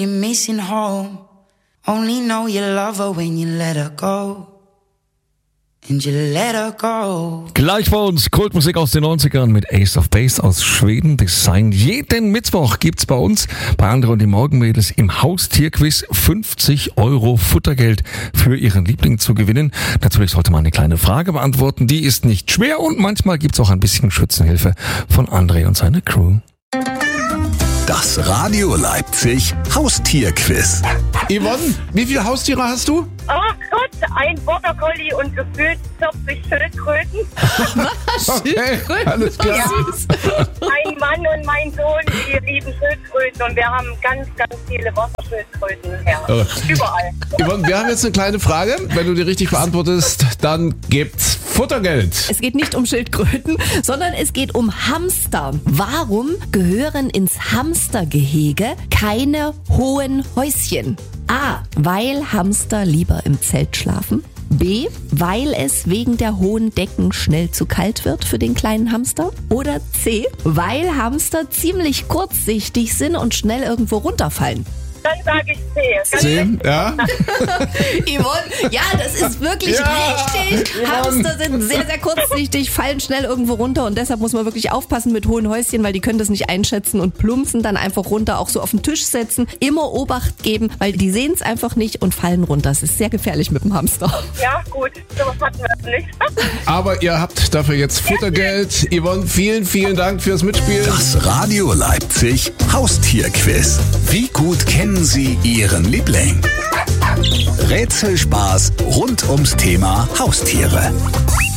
You're missing home. Only know you love her when you let her go. And you let her go. Gleich bei uns Kultmusik aus den 90ern mit Ace of Base aus Schweden Design. Jeden Mittwoch gibt's bei uns bei Andre und den Morgenmädels im Haustierquiz 50 € Futtergeld für ihren Liebling zu gewinnen. Natürlich sollte man eine kleine Frage beantworten. Die ist nicht schwer und manchmal gibt's auch ein bisschen Schützenhilfe von Andre und seiner Crew. Das Radio Leipzig Haustierquiz. Yvonne, wie viele Haustiere hast du? Ach Gott, ein Border Collie und gefühlt 40 Schildkröten. Okay, alles klar. Ja, mein Mann und mein Sohn, die lieben Schildkröten und wir haben ganz, ganz viele Wasserschildkröten. Ja, überall. Yvonne, wir haben jetzt eine kleine Frage. Wenn du die richtig beantwortest, dann gibt's Futtergeld. Es geht nicht um Schildkröten, sondern es geht um Hamster. Warum gehören ins Hamstergehege keine hohen Häuschen? A. Weil Hamster lieber im Zelt schlafen. B. Weil es wegen der hohen Decken schnell zu kalt wird für den kleinen Hamster. Oder C. Weil Hamster ziemlich kurzsichtig sind und schnell irgendwo runterfallen. Dann sage ich C. C, ja. Yvonne, ja, das ist wirklich richtig. Yvonne. Hamster sind sehr, sehr kurzsichtig, fallen schnell irgendwo runter und deshalb muss man wirklich aufpassen mit hohen Häuschen, weil die können das nicht einschätzen und plumpsen dann einfach runter, auch so auf den Tisch setzen. Immer Obacht geben, weil die sehen es einfach nicht und fallen runter. Es ist sehr gefährlich mit dem Hamster. Ja, gut, sowas hatten wir nicht. Aber ihr habt dafür jetzt Futtergeld. Yvonne, vielen, vielen Dank fürs Mitspielen. Das Radio Leipzig Haustierquiz. Wie gut kennen Sie Ihren Liebling? Rätselspaß rund ums Thema Haustiere.